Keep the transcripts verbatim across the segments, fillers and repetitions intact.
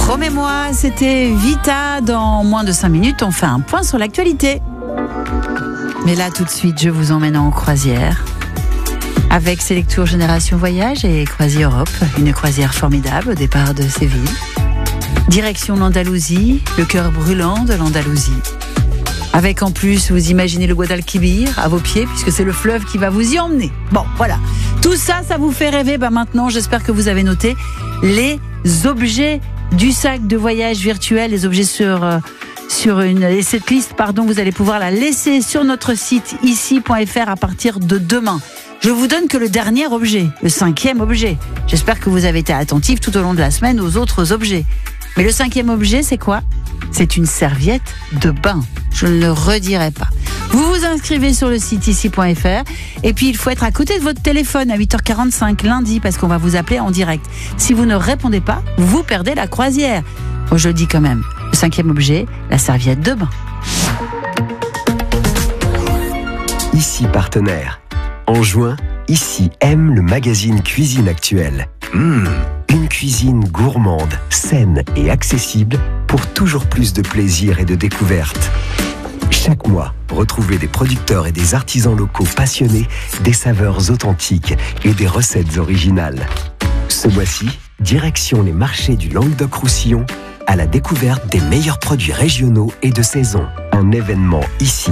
Promets-moi, c'était Vita. Dans moins de cinq minutes, on fait un point sur l'actualité. Mais là, tout de suite, je vous emmène en croisière. Avec Selectour Génération Voyage et Croisi Europe, une croisière formidable au départ de Séville. Direction l'Andalousie, le cœur brûlant de l'Andalousie. Avec en plus, vous imaginez le Guadalquivir à vos pieds, puisque c'est le fleuve qui va vous y emmener. Bon, voilà. Tout ça, ça vous fait rêver. Ben maintenant, j'espère que vous avez noté les objets du sac de voyage virtuel, les objets sur... Euh, sur une, et cette liste, pardon, vous allez pouvoir la laisser sur notre site ici point f r à partir de demain. Je vous donne que le dernier objet, le cinquième objet. J'espère que vous avez été attentifs tout au long de la semaine aux autres objets. Mais le cinquième objet, c'est quoi ? C'est une serviette de bain. Je ne le redirai pas. Vous vous inscrivez sur le site ici point f r et puis il faut être à côté de votre téléphone à huit heures quarante-cinq lundi parce qu'on va vous appeler en direct. Si vous ne répondez pas, vous perdez la croisière. Bon, je le dis quand même. Le cinquième objet, la serviette de bain. Ici partenaire. En juin, Ici aime le magazine Cuisine Actuelle. Mmh, une cuisine gourmande, saine et accessible pour toujours plus de plaisir et de découverte. Chaque mois, retrouvez des producteurs et des artisans locaux passionnés, des saveurs authentiques et des recettes originales. Ce mois-ci, direction les marchés du Languedoc-Roussillon à la découverte des meilleurs produits régionaux et de saison. Un événement ici.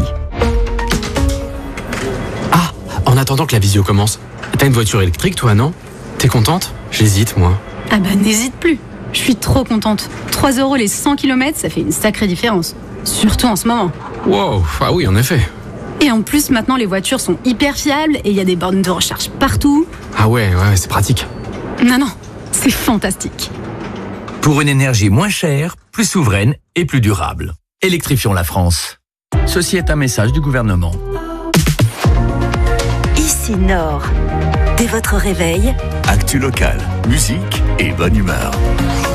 Ah, en attendant que la visio commence, t'as une voiture électrique toi, non? T'es contente? J'hésite, moi. Ah bah n'hésite plus. Je suis trop contente. trois euros les cent kilomètres, ça fait une sacrée différence. Surtout en ce moment. Wow, ah oui, en effet. Et en plus, maintenant, les voitures sont hyper fiables et il y a des bornes de recharge partout. Ah ouais, ouais, c'est pratique. Non, non, c'est fantastique. Pour une énergie moins chère, plus souveraine et plus durable. Électrifions la France. Ceci est un message du gouvernement. Ici Nord. Dès votre réveil, actu local, musique et bonne humeur.